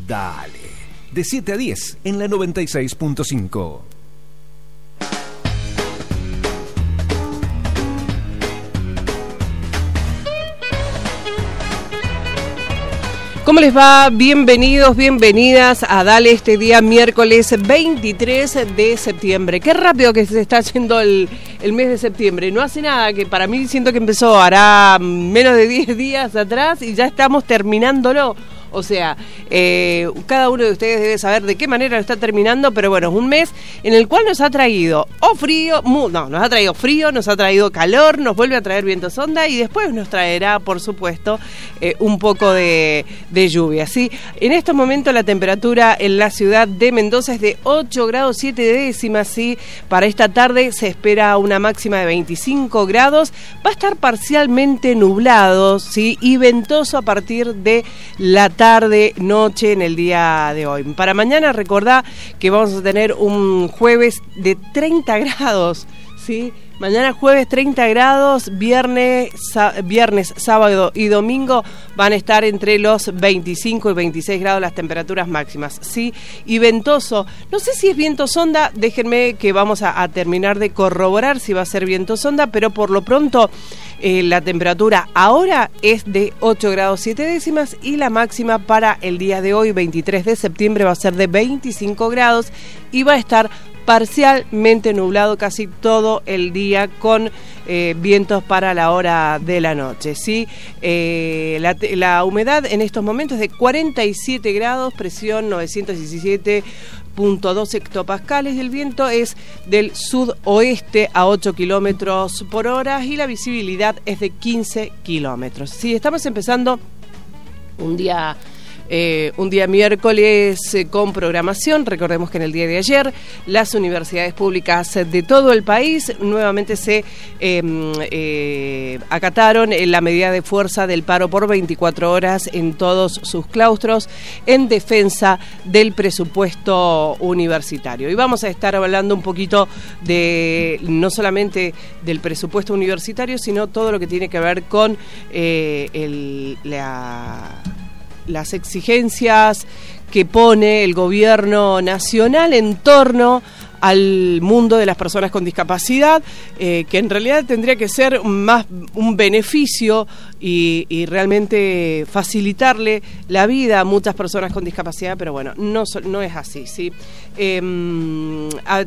Dale, de 7 a 10 en la 96.5. ¿Cómo les va? Bienvenidos, bienvenidas a Dale este día miércoles 23 de septiembre. Qué rápido que se está yendo el mes de septiembre. No hace nada, que para mí siento que empezó, hará menos de 10 días atrás y ya estamos terminándolo. O sea, cada uno de ustedes debe saber de qué manera lo está terminando, pero bueno, es un mes en el cual nos ha traído nos ha traído frío, nos ha traído calor, nos vuelve a traer viento sonda y después nos traerá, por supuesto, un poco de lluvia, ¿sí? En estos momentos la temperatura en la ciudad de Mendoza es de 8 grados 7 décimas, ¿sí? Para esta tarde se espera una máxima de 25 grados, va a estar parcialmente nublado, ¿sí? Y ventoso a partir de la tarde, noche en el día de hoy. Para mañana recordá que vamos a tener un jueves de 30 grados, ¿sí? Mañana jueves 30 grados, viernes, sábado y domingo van a estar entre los 25 y 26 grados las temperaturas máximas, ¿sí? Y ventoso, no sé si es viento sonda, déjenme que vamos a terminar de corroborar si va a ser viento sonda, pero por lo pronto la temperatura ahora es de 8 grados 7 décimas y la máxima para el día de hoy, 23 de septiembre, va a ser de 25 grados y va a estar parcialmente nublado casi todo el día con vientos para la hora de la noche, ¿sí? La humedad en estos momentos es de 47 grados, presión 917.2 hectopascales y el viento es del sudoeste a 8 kilómetros por hora y la visibilidad es de 15 kilómetros. Sí, estamos empezando un día miércoles con programación. Recordemos que en el día de ayer las universidades públicas de todo el país nuevamente se acataron la medida de fuerza del paro por 24 horas en todos sus claustros en defensa del presupuesto universitario. Y vamos a estar hablando un poquito de no solamente del presupuesto universitario, sino todo lo que tiene que ver con las exigencias que pone el gobierno nacional en torno al mundo de las personas con discapacidad, que en realidad tendría que ser más un beneficio y realmente facilitarle la vida a muchas personas con discapacidad, pero bueno, no es así, ¿sí?